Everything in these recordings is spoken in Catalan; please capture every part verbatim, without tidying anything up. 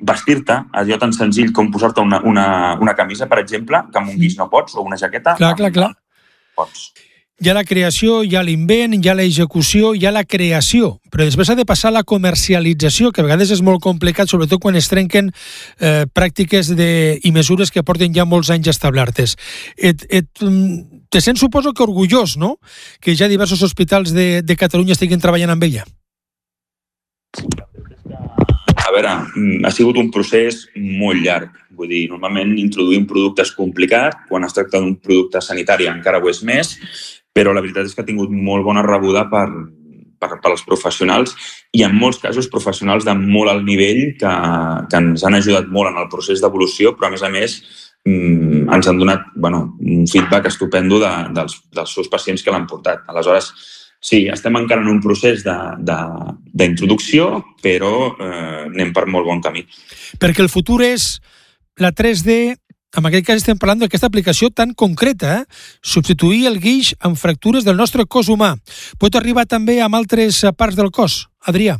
vestir-te, allò tan senzill com posar-te una, una, una camisa, per exemple, que amb un guix no pots, o una jaqueta. Clar, clar, clar. Pots. Hi ha la creació, hi ha l'invent, hi ha l'execució, hi ha la creació, però després ha de passar la comercialització, que a vegades és molt complicat, sobretot quan es trenquen eh, pràctiques de, i mesures que porten ja molts anys establertes. Et, et, te sents, suposo que orgullós, no?, que ja diversos hospitals de, de Catalunya estiguin treballant amb ella. A veure, ha sigut un procés molt llarg. Vull dir, normalment introduir un producte és complicat, quan es tracta d'un producte sanitari encara ho és més, però la veritat és que ha tingut molt bona rebuda per, per, per als professionals i en molts casos professionals de molt alt nivell que, que ens han ajudat molt en el procés d'evolució, però a més a més mm, ens han donat bueno, un feedback estupendo de, dels, dels seus pacients que l'han portat. Aleshores, sí, estem encara en un procés d'introducció, però eh, anem per molt bon camí. Perquè el futur és la tres D. En aquest cas estem parlant d'aquesta aplicació tan concreta, eh? Substituir el guix amb fractures del nostre cos humà. Pot arribar també amb altres parts del cos, Adrià?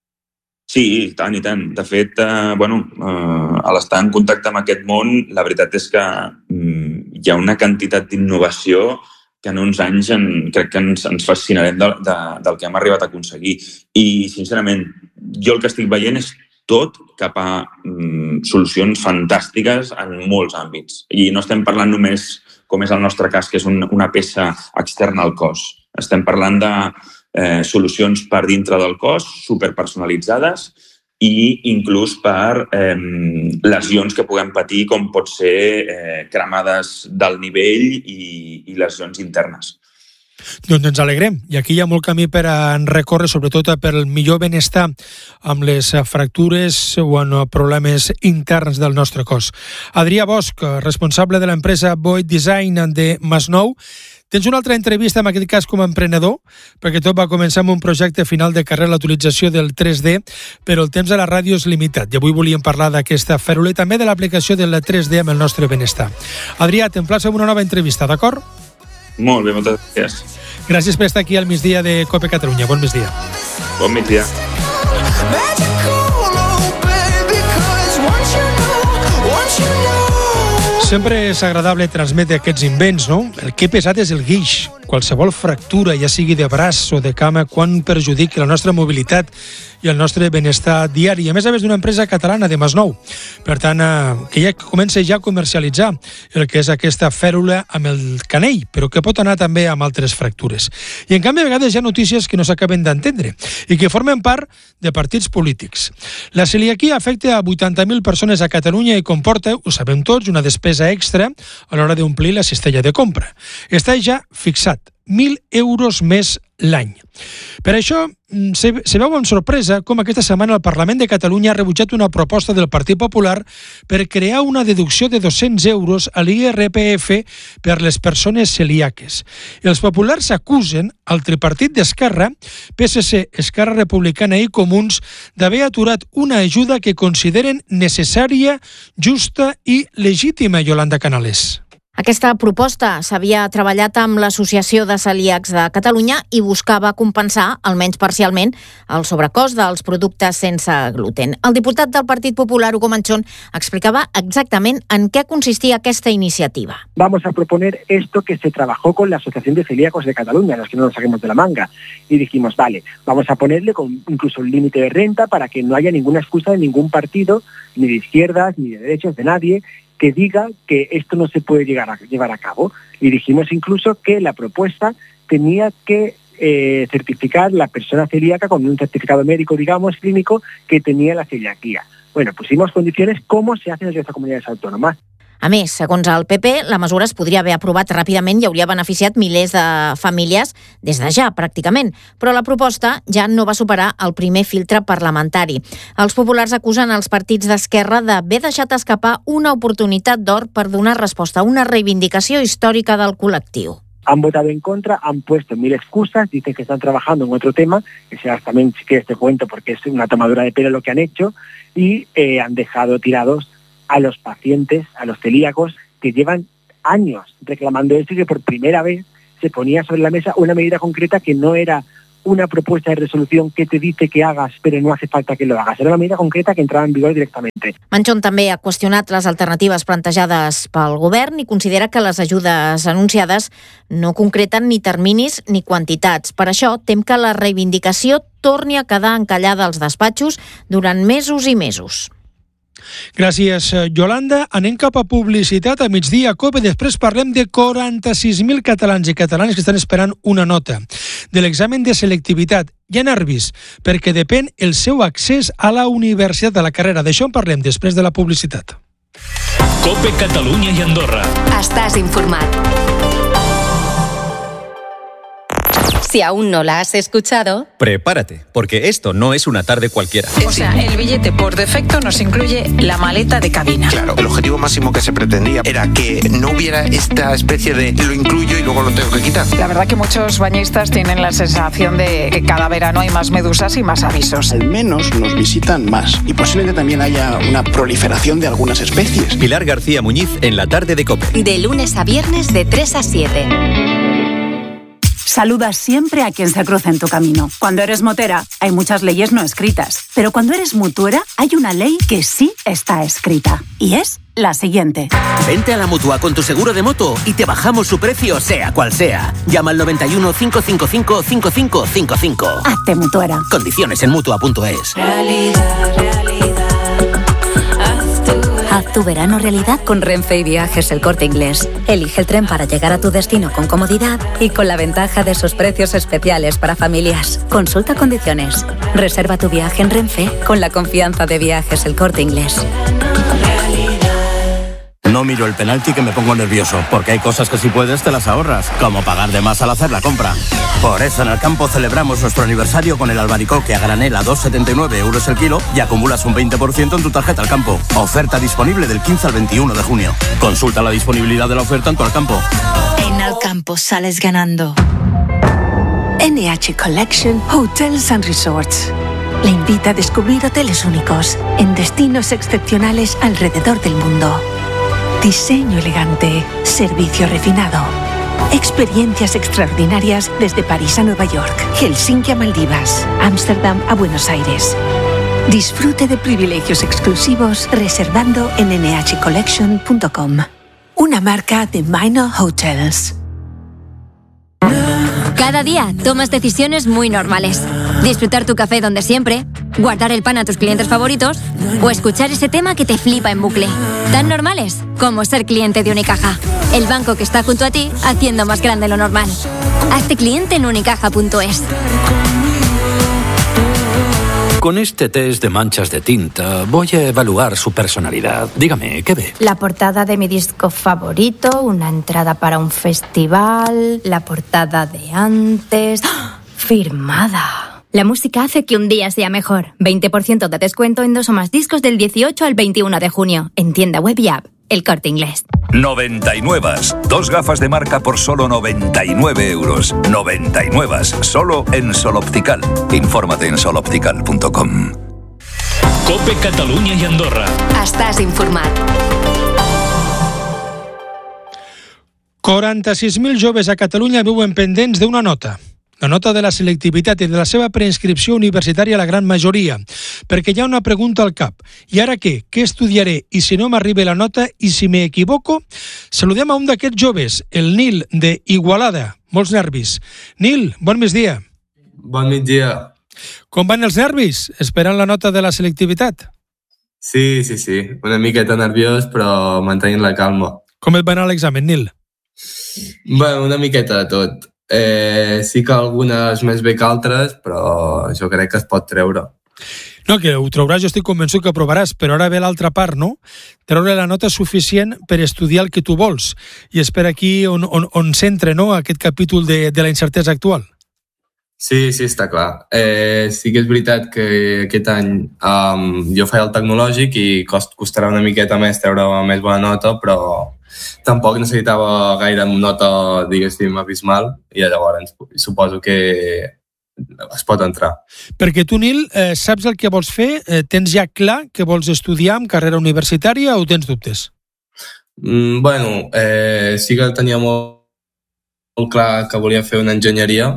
Sí, tant i tant. De fet, eh, bueno, eh, a l'estar en contacte amb aquest món, la veritat és que mm, hi ha una quantitat d'innovació que en uns anys en, crec que ens, ens fascinarem de, de, del que hem arribat a aconseguir. I, sincerament, jo el que estic veient és tot cap a mm, solucions fantàstiques en molts àmbits. I no estem parlant només, com és el nostre cas, que és un, una peça externa al cos. Estem parlant de eh, solucions per dintre del cos, superpersonalitzades i inclús per eh, lesions que puguem patir, com pot ser eh, cremades del nivell i, i lesions internes. Doncs ens alegrem, i aquí hi ha molt camí per a recórrer, sobretot per el millor benestar amb les fractures o en problemes interns del nostre cos. Adrià Bosch, responsable de l'empresa Void Design de Masnou. Tens una altra entrevista, en aquest cas com a emprenedor, perquè tot va començar amb un projecte final de carrera, la utilització del tres D, però el temps a la ràdio és limitat, i avui volíem parlar d'aquesta fèrula i també de l'aplicació del tres D amb el nostre benestar. Adrià, t'emplaço amb una nova entrevista, d'acord? Molt bé, moltes gràcies. Gràcies per estar aquí al migdia de Cope Catalunya. Bon migdia. Bon migdia. Sempre és agradable transmetre aquests invents, no? El que pesat és el guix. Qualsevol fractura, ja sigui de braç o de cama, quan perjudica la nostra mobilitat i el nostre benestar diari. A més a més d'una empresa catalana de Masnou. Per tant, eh, que ja comença ja a comercialitzar el que és aquesta fèrula amb el canell, però que pot anar també amb altres fractures. I en canvi, a vegades hi ha notícies que no s'acaben d'entendre i que formen part de partits polítics. La celiaquia afecta a vuitanta mil persones a Catalunya i comporta, ho sabem tots, una despesa extra a l'hora d'omplir la cistella de compra. Està ja fixat, mil euros més l'any. Per això, se, se veu amb sorpresa com aquesta setmana el Parlament de Catalunya ha rebutjat una proposta del Partit Popular per crear una deducció de dos-cents euros a l'I R P F per les persones celíaques. Els populars acusen al tripartit d'Esquerra, P S C, Esquerra Republicana i Comuns d'haver aturat una ajuda que consideren necessària, justa i legítima, Yolanda Canales. Aquesta proposta s'havia treballat amb l'Associació de Celíacs de Catalunya i buscava compensar, almenys parcialment, el sobrecost dels productes sense gluten. El diputat del Partit Popular, Hugo Manchón, explicava exactament en què consistia aquesta iniciativa. Vamos a proponer esto que se trabajó con la Asociación de Celíacos de Cataluña, las que no nos saquemos de la manga. Y dijimos, vale, vamos a ponerle con incluso un límite de renta para que no haya ninguna excusa de ningún partido, ni de izquierdas, ni de derechas, de nadie, que diga que esto no se puede llegar a, llevar a cabo. Y dijimos incluso que la propuesta tenía que eh, certificar la persona celíaca con un certificado médico, digamos, clínico, que tenía la celiaquía. Bueno, pusimos condiciones cómo se hace en estas comunidades autónomas. A més, segons el P P, la mesura es podria haver aprovat ràpidament i hauria beneficiat milers de famílies des de ja, pràcticament. Però la proposta ja no va superar el primer filtre parlamentari. Els populars acusen els partits d'esquerra d'haver deixat escapar una oportunitat d'or per donar resposta a una reivindicació històrica del col·lectiu. Han votado en contra, han puesto mil excusas, dicen que están trabajando en otro tema, que sea también, si quieres te cuento, porque es una tomadura de pelo lo que han hecho, y eh, han dejado tirados a los pacientes, a los celíacos, que llevan años reclamando esto y que por primera vez se ponía sobre la mesa una medida concreta que no era una propuesta de resolución que te dice que hagas, pero no hace falta que lo hagas. Era una medida concreta que entraba en vigor directamente. Manchón també ha qüestionat les alternatives plantejades pel govern i considera que les ajudes anunciades no concreten ni terminis ni quantitats. Per això tem que la reivindicació torni a quedar encallada als despatxos durant mesos i mesos. Gràcies, Yolanda. Anem cap a publicitat a migdia a COPE. Després parlem de quaranta-sis mil catalans i catalanes que estan esperant una nota de l'examen de selectivitat. Hi ha nervis, perquè depèn el seu accés a la universitat, a la carrera. D'això en parlem després de la publicitat. COPE Catalunya i Andorra. Estàs informat. Si aún no la has escuchado, prepárate, porque esto no es una tarde cualquiera. O sea, el billete por defecto nos incluye la maleta de cabina. Claro, el objetivo máximo que se pretendía era que no hubiera esta especie de lo incluyo y luego lo tengo que quitar. La verdad que muchos bañistas tienen la sensación de que cada verano hay más medusas y más avisos. Al menos nos visitan más y posiblemente también haya una proliferación de algunas especies. Pilar García Muñiz en la tarde de COPE. De lunes a viernes de tres a siete. Saluda siempre a quien se cruza en tu camino. Cuando eres motera, hay muchas leyes no escritas. Pero cuando eres mutuera, hay una ley que sí está escrita. Y es la siguiente. Vente a la Mutua con tu seguro de moto y te bajamos su precio, sea cual sea. Llama al noventa y uno, cinco cinco cinco, cinco cinco cinco cinco. Hazte mutuera. Condiciones en mutua punto es. Realidad, realidad. Haz tu verano realidad con Renfe y Viajes El Corte Inglés. Elige el tren para llegar a tu destino con comodidad y con la ventaja de sus precios especiales para familias. Consulta condiciones. Reserva tu viaje en Renfe con la confianza de Viajes El Corte Inglés. No miro el penalti que me pongo nervioso, porque hay cosas que si puedes te las ahorras, como pagar de más al hacer la compra. Por eso en el campo celebramos nuestro aniversario con el albaricoque a granel a dos coma setenta y nueve euros el kilo y acumulas un veinte por ciento en tu tarjeta al campo. Oferta disponible del quince al veintiuno de junio. Consulta la disponibilidad de la oferta en tu Alcampo. En Alcampo sales ganando. N H Collection Hotels and Resorts le invita a descubrir hoteles únicos en destinos excepcionales alrededor del mundo. Diseño elegante, servicio refinado, experiencias extraordinarias desde París a Nueva York, Helsinki a Maldivas, Ámsterdam a Buenos Aires. Disfrute de privilegios exclusivos reservando en ene hache collection punto com, una marca de Minor Hotels. Cada día tomas decisiones muy normales. Disfrutar tu café donde siempre, guardar el pan a tus clientes favoritos o escuchar ese tema que te flipa en bucle. Tan normales como ser cliente de Unicaja, el banco que está junto a ti haciendo más grande lo normal. Hazte cliente en unicaja punto es. Con este test de manchas de tinta voy a evaluar su personalidad. Dígame, ¿qué ve? La portada de mi disco favorito, una entrada para un festival, la portada de antes... ¡Oh! Firmada. La música hace que un día sea mejor. veinte por ciento de descuento en dos o más discos del dieciocho al veintiuno de junio. En tienda web y app. El Corte Inglés. noventa y nueve. Dos gafas de marca por solo noventa y nueve euros. noventa y nueve. Solo en Sol Optical. Infórmate en sol optical punto com. COPE Catalunya i Andorra. Estàs informat. quaranta-sis mil joves a Catalunya viuen pendents d'una nota. La nota de la selectivitat i de la seva preinscripció universitària a la gran majoria, perquè hi ha una pregunta al cap. I ara què? Què estudiaré? I si no m'arriba la nota? I si me equivoco? Saludem a un d'aquests joves, el Nil, de Igualada. Molts nervis. Nil, bon migdia. Bon migdia. Com van els nervis? Esperant la nota de la selectivitat? Sí, sí, sí. Una miqueta nerviós, però mantenint la calma. Com et va anar l'examen, Nil? Bueno, una miqueta de tot. Eh, sí que algunes més bé que altres, però jo crec que es pot treure. No, que ho trauràs, jo estic convençut que aprovaràs, però ara ve l'altra part, no? Treure la nota suficient per estudiar el que tu vols. I és per aquí on, on, on s'entra, no?, aquest capítol de, de la incertesa actual. Sí, sí, està clar. Eh, sí que és veritat que aquest any um, jo feia el tecnològic i cost, costarà una miqueta més treure més bona nota, però tampoc necessitava gaire nota, diguéssim, abismal, i llavors suposo que es pot entrar. Perquè tu, Nil, eh, saps el que vols fer? Eh, tens ja clar que vols estudiar en carrera universitària o tens dubtes? Mm, bueno, eh, sí que tenia molt, molt clar que volia fer una enginyeria,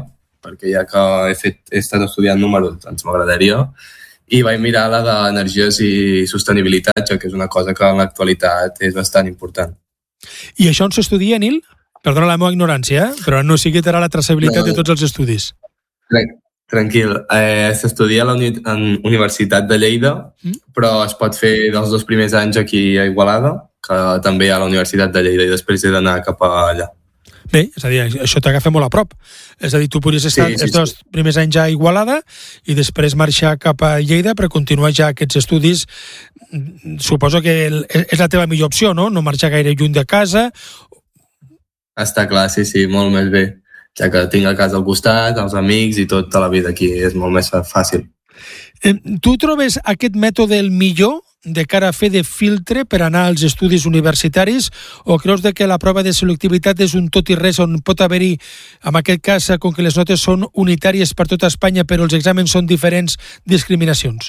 perquè ja que he, fet, he estat estudiant números, doncs m'agradaria, i vaig mirar la d'energies i sostenibilitat, ja que és una cosa que en l'actualitat és bastant important. I això on s'estudia, Nil? Perdona la meva ignorància, eh? Però no sigui la traçabilitat no. de tots els estudis. Tranquil, eh, s'estudia a la uni en Universitat de Lleida, mm. però es pot fer dels dos primers anys aquí a Igualada, que també a la Universitat de Lleida, i després he d'anar cap allà. Bé, és a dir, això t'agafa molt a prop. És a dir, tu podries estar sí, sí, els dos sí. primers anys a Igualada i després marxar cap a Lleida per continuar ja aquests estudis. Suposo que és la teva millor opció, no? No marxar gaire lluny de casa. Està clar, sí, sí, molt més bé. Ja que tinc a casa al costat, els amics i tota la vida aquí, és molt més fàcil. Eh, tu trobes aquest mètode el millor de cara a fer de filtre per anar als estudis universitaris o creus que la prova de selectivitat és un tot i res on pot haver-hi, en aquest cas, com que les notes són unitàries per tota Espanya però els exàmens són diferents, discriminacions?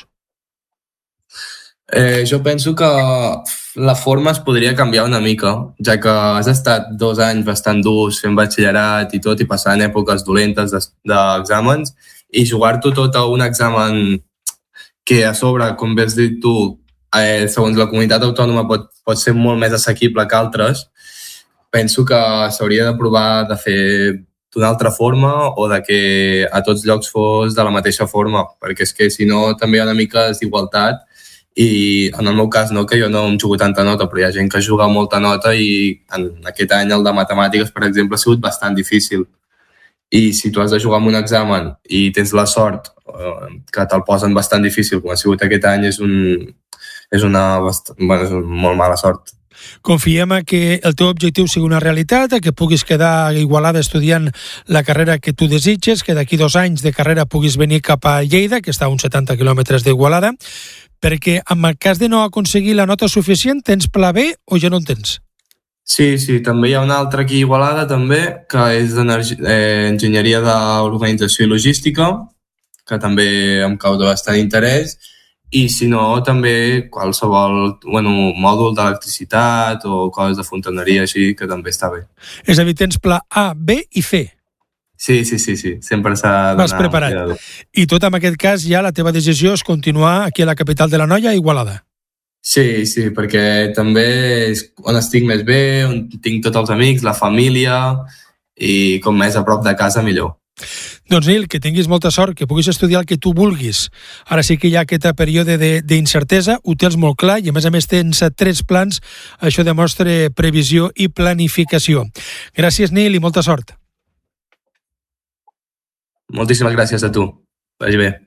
Eh, jo penso que la forma es podria canviar una mica, ja que has estat dos anys bastant durs fent batxillerat i tot i passant èpoques dolentes d'exàmens i jugar-t'ho tot a un examen que a sobre, com bé has dit tu, eh, segons la comunitat autònoma pot, pot ser molt més assequible que altres, penso que s'hauria de provar de fer d'una altra forma o de que a tots llocs fos de la mateixa forma, perquè és que si no també hi ha una mica desigualtat. I en el meu cas, no, que jo no em jugo tanta nota, però hi ha gent que juga molta nota i en aquest any el de matemàtiques, per exemple, ha sigut bastant difícil. I si tu has de jugar en un examen i tens la sort eh, que te'l posen bastant difícil, com ha sigut aquest any, és, un, és, una, bueno, és una molt mala sort. Confiem que el teu objectiu sigui una realitat, que puguis quedar a Igualada estudiant la carrera que tu desitges, que d'aquí dos anys de carrera puguis venir cap a Lleida, que està a uns setanta quilòmetres d'Igualada, perquè en el cas de no aconseguir la nota suficient, tens pla B o ja no en tens? Sí, sí, també hi ha una altra aquí a Igualada, també, que és d'enginyeria d'organització i logística, que també em causa bastant interès, i si no, també qualsevol bueno, mòdul d'electricitat o coses de fontaneria així, que també està bé. És a dir, tens pla A, B i C. Sí, sí, sí, sí. Sempre s'ha d'anar... Vas preparat. I tot en aquest cas ja la teva decisió és continuar aquí a la capital de l'Anoia, a Igualada. Sí, sí, perquè també és on estic més bé, on tinc tots els amics, la família i com més a prop de casa millor. Doncs Nil, que tinguis molta sort, que puguis estudiar el que tu vulguis. Ara sí que hi ha aquest període d'incertesa, ho tens molt clar i a més a més tens tres plans, això demostra previsió i planificació. Gràcies Nil i molta sort. Moltíssimes gràcies a tu. Vagi bé.